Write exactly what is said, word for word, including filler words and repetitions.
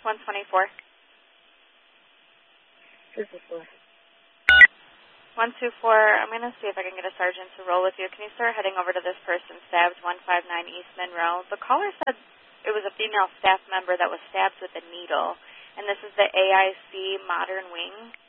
one twenty-four. This is four. one two four, I'm going to see if I can get a sergeant to roll with you. Can you start heading over to this person stabbed one five nine East Monroe? The caller said it was a female staff member that was stabbed with a needle, and this is the A I C Modern Wing.